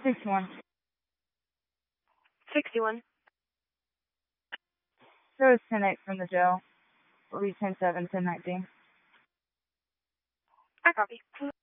61. 61. So is 10-8 from the jail. Will be 10-7, 10-19. I copy.